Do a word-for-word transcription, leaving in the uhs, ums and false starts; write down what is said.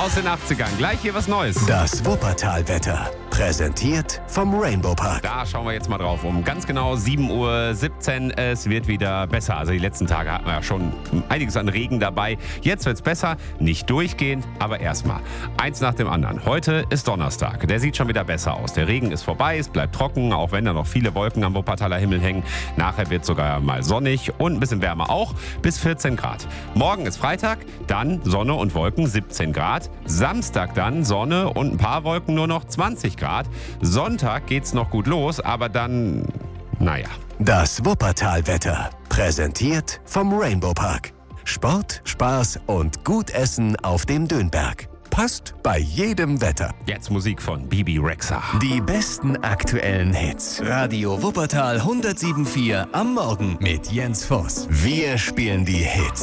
aus den achtzigern. Gleich hier was Neues. Das Wuppertal-Wetter. Präsentiert vom Rainbow Park. Da schauen wir jetzt mal drauf. Um ganz genau sieben Uhr siebzehn. Es wird wieder besser. Also die letzten Tage hatten wir ja schon einiges an Regen dabei. Jetzt wird's besser. Nicht durchgehend, aber erstmal. Eins nach dem anderen. Heute ist Donnerstag. Der sieht schon wieder besser aus. Der Regen ist vorbei. Es bleibt trocken, auch wenn da noch viele Wolken am Wuppertaler Himmel hängen. Nachher wird sogar mal sonnig und ein bisschen wärmer auch. Bis vierzehn Grad. Morgen ist Freitag. Dann Sonne und Wolken siebzehn Grad. Samstag dann Sonne und ein paar Wolken, nur noch zwanzig Grad. Sonntag geht's noch gut los, aber dann, naja. Das Wuppertal-Wetter. Präsentiert vom Rainbow Park. Sport, Spaß und gut Essen auf dem Dönberg. Passt bei jedem Wetter. Jetzt Musik von Bibi Rexha. Die besten aktuellen Hits. Radio Wuppertal hundertsieben Komma vier am Morgen mit Jens Voss. Wir spielen die Hits.